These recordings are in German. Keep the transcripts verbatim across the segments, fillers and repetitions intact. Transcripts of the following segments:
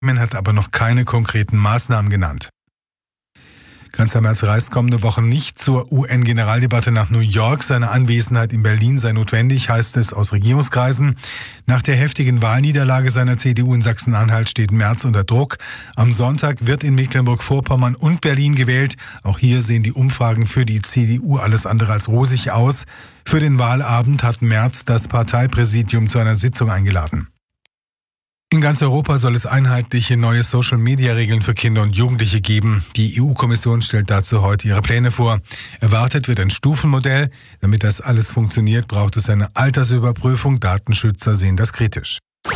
hat aber noch keine konkreten Maßnahmen genannt. Kanzler Merz reist kommende Woche nicht zur U N-Generaldebatte nach New York. Seine Anwesenheit in Berlin sei notwendig, heißt es aus Regierungskreisen. Nach der heftigen Wahlniederlage seiner C D U in Sachsen-Anhalt steht Merz unter Druck. Am Sonntag wird in Mecklenburg-Vorpommern und Berlin gewählt. Auch hier sehen die Umfragen für die C D U alles andere als rosig aus. Für den Wahlabend hat Merz das Parteipräsidium zu einer Sitzung eingeladen. In ganz Europa soll es einheitliche neue Social-Media-Regeln für Kinder und Jugendliche geben. Die E U-Kommission stellt dazu heute ihre Pläne vor. Erwartet wird ein Stufenmodell. Damit das alles funktioniert, braucht es eine Altersüberprüfung. Datenschützer sehen das kritisch.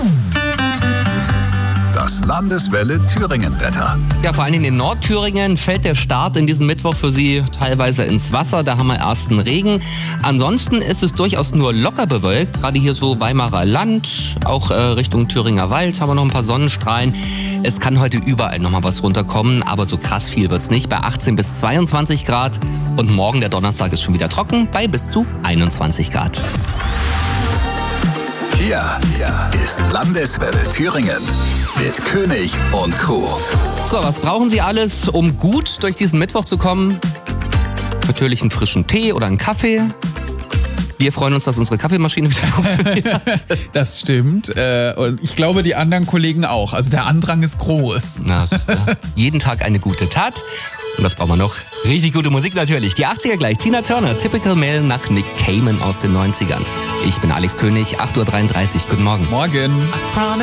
Das Landeswelle Thüringen-Wetter. Ja, vor allem in Nordthüringen fällt der Start in diesem Mittwoch für Sie teilweise ins Wasser. Da haben wir ersten Regen. Ansonsten ist es durchaus nur locker bewölkt. Gerade hier so Weimarer Land, auch äh, Richtung Thüringer Wald haben wir noch ein paar Sonnenstrahlen. Es kann heute überall noch mal was runterkommen, aber so krass viel wird's nicht. Bei achtzehn bis zweiundzwanzig Grad. Und morgen, der Donnerstag, ist schon wieder trocken bei bis zu einundzwanzig Grad. Hier, hier ist Landeswelle Thüringen mit König und Crew. So, was brauchen Sie alles, um gut durch diesen Mittwoch zu kommen? Natürlich einen frischen Tee oder einen Kaffee. Wir freuen uns, dass unsere Kaffeemaschine wieder funktioniert. Das stimmt. Und ich glaube, die anderen Kollegen auch. Also der Andrang ist groß. Na, jeden Tag eine gute Tat. Und das brauchen wir noch. Richtig gute Musik natürlich. Die achtziger gleich. Tina Turner, Typical Male nach Nick Cayman aus den neunzigern. Ich bin Alex König, acht Uhr dreiunddreißig. Guten Morgen. Morgen.